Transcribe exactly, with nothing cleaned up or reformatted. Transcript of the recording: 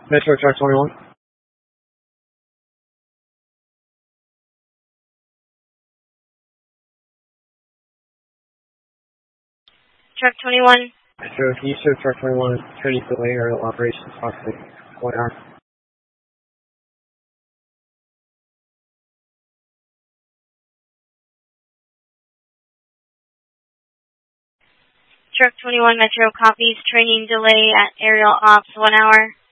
Metro Truck twenty-one. Truck twenty-one. Metro, can you show Truck twenty-one training delay aerial operations approximately one hour? Truck twenty-one Metro copies training delay at aerial ops one hour.